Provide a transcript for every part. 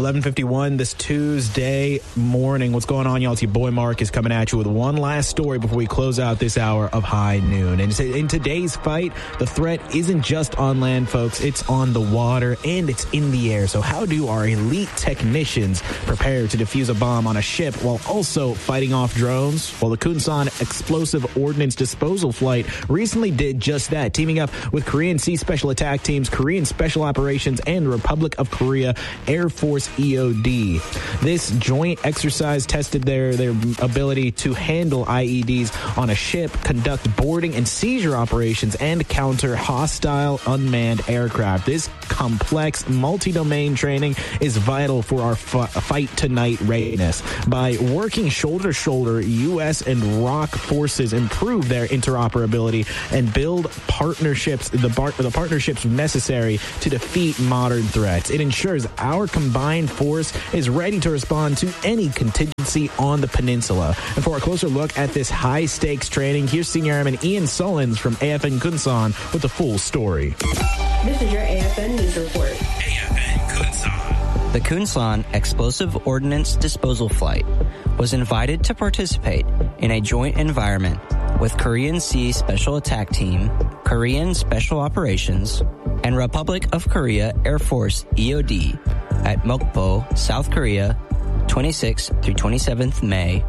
11:51 this Tuesday morning. What's going on, y'all? It's your boy Mark is coming at you with one last story before we close out this hour of High Noon. And in today's fight, the threat isn't just on land, folks. It's on the water and it's in the air. So how do our elite technicians prepare to defuse a bomb on a ship while also fighting off drones? Well, the Kunsan Explosive Ordnance Disposal Flight recently did just that, teaming up with Korean Sea Special Attack Teams, Korean Special Operations, and the Republic of Korea Air Force EOD. This joint exercise tested their ability to handle IEDs on a ship, conduct boarding and seizure operations, and counter hostile unmanned aircraft. This complex multi-domain training is vital for our fight tonight readiness. By working shoulder to shoulder, U.S. and ROC forces improve their interoperability and build partnerships, the partnerships necessary to defeat modern threats. It ensures our combined force is ready to respond to any contingency on the peninsula. And for a closer look at this high-stakes training, here's Senior Airman Ian Sullins from AFN Kunsan with the full story. This is your AFN News Report. AFN Kunsan. The Kunsan Explosive Ordnance Disposal Flight was invited to participate in a joint environment with Korean Sea Special Attack Team, Korean Special Operations, and Republic of Korea Air Force EOD at Mokpo, South Korea, 26th through 27th May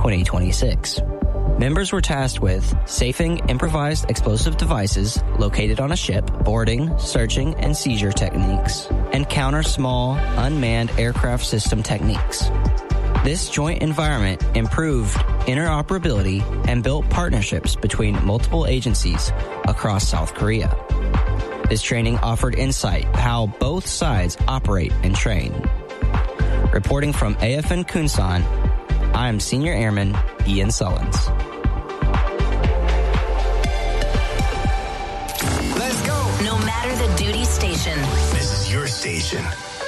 2026. Members were tasked with safing improvised explosive devices located on a ship, boarding, searching, and seizure techniques, and counter small, unmanned aircraft system techniques. This joint environment improved interoperability and built partnerships between multiple agencies across South Korea. This training offered insight how both sides operate and train. Reporting from AFN Kunsan, I am Senior Airman Ian Sullins. Let's go. No matter the duty station, This is your station.